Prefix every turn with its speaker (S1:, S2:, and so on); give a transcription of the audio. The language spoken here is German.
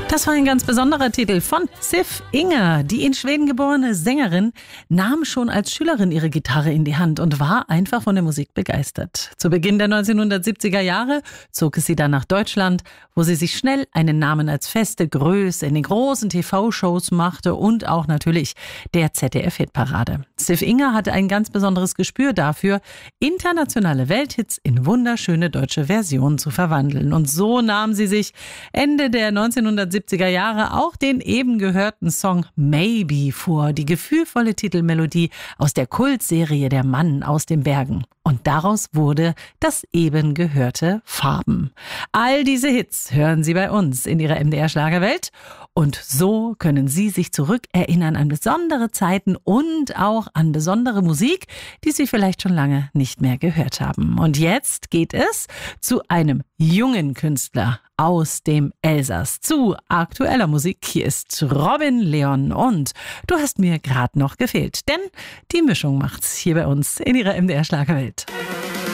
S1: Das war ein ganz besonderer Titel von Sif Inger. Die in Schweden geborene Sängerin nahm schon als Schülerin ihre Gitarre in die Hand und war einfach von der Musik begeistert. Zu Beginn der 1970er Jahre zog es sie dann nach Deutschland, wo sie sich schnell einen Namen als feste Größe in den großen TV-Shows machte und auch natürlich der ZDF-Hitparade. Sif Inger hatte ein ganz besonderes Gespür dafür, internationale Welthits in wunderschöne deutsche Versionen zu verwandeln. Und so nahm sie sich Ende der 1970er Jahre auch den eben gehörten Song Maybe vor, die gefühlvolle Titelmelodie aus der Kultserie Der Mann aus den Bergen. Und daraus wurde das eben gehörte Farben. All diese Hits hören Sie bei uns in Ihrer MDR-Schlagerwelt. Und so können Sie sich zurückerinnern an besondere Zeiten und auch an besondere Musik, die Sie vielleicht schon lange nicht mehr gehört haben. Und jetzt geht es zu einem jungen Künstler aus dem Elsass, zu aktueller Musik. Hier ist Robin Leon und du hast mir gerade noch gefehlt, denn die Mischung macht's hier bei uns in Ihrer MDR-Schlagerwelt.